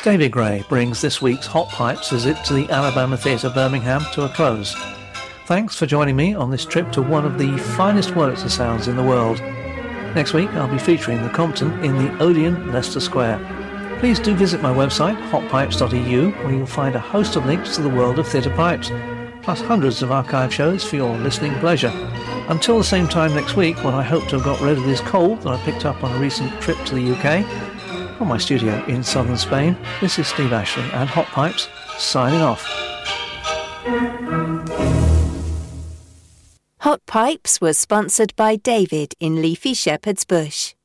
David Gray brings this week's Hot Pipes visit to the Alabama Theatre Birmingham to a close. Thanks for joining me on this trip to one of the finest Wurlitzer sounds in the world. Next week I'll be featuring the Compton in the Odeon, Leicester Square. Please do visit my website, hotpipes.eu, where you'll find a host of links to the world of theatre pipes, plus hundreds of archive shows for your listening pleasure. Until the same time next week, when I hope to have got rid of this cold that I picked up on a recent trip to the UK, from my studio in southern Spain, this is Steve Ashley and Hot Pipes, signing off. Hot Pipes was sponsored by David in Leafy Shepherd's Bush.